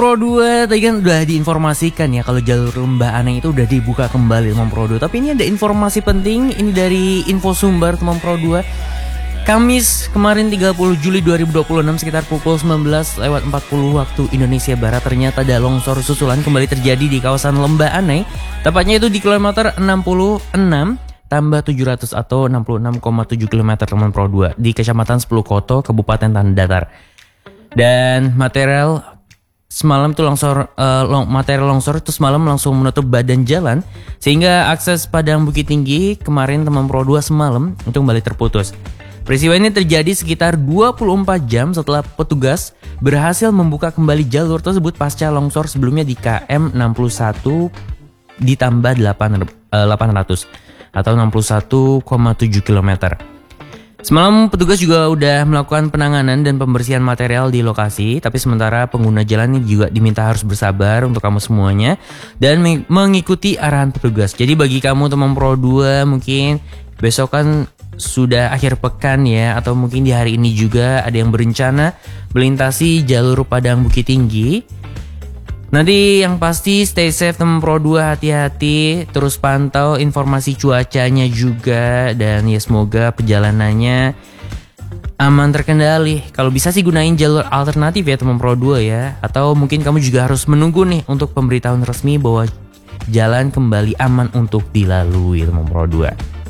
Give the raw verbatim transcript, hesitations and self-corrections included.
Pro dua tadi kan udah diinformasikan ya kalau jalur Lembah Anai itu udah dibuka kembali teman Pro dua. Tapi ini ada informasi penting, ini dari info sumber teman Pro dua. Kamis kemarin tiga puluh Juli dua ribu dua puluh enam sekitar pukul sembilan belas lewat empat puluh waktu Indonesia Barat ternyata ada longsor susulan kembali terjadi di kawasan Lembah Anai. Tepatnya itu di kilometer enam puluh enam tambah tujuh ratus atau enam puluh enam koma tujuh kilometer teman Pro dua di Kecamatan Sepuluh Koto, Kabupaten Tanah Datar. Dan material semalam tuh longsor uh, long, material longsor itu semalam langsung menutup badan jalan sehingga akses Padang Bukit Tinggi kemarin teman Pro dua semalam itu kembali terputus. Peristiwa ini terjadi sekitar dua puluh empat jam setelah petugas berhasil membuka kembali jalur tersebut pasca longsor sebelumnya di K M enam puluh satu ditambah delapan ratus atau enam puluh satu koma tujuh kilometer. Semalam petugas juga udah melakukan penanganan dan pembersihan material di lokasi, tapi sementara pengguna jalan ini juga diminta harus bersabar untuk kamu semuanya dan mengikuti arahan petugas. Jadi bagi kamu teman Pro dua mungkin besok kan sudah akhir pekan ya, atau mungkin di hari ini juga ada yang berencana melintasi jalur Padang Bukit Tinggi. Nanti yang pasti stay safe teman Pro dua, hati-hati, terus pantau informasi cuacanya juga, dan ya semoga perjalanannya aman terkendali. Kalau bisa sih gunain jalur alternatif ya teman Pro dua ya, atau mungkin kamu juga harus menunggu nih untuk pemberitahuan resmi bahwa jalan kembali aman untuk dilalui teman Pro dua.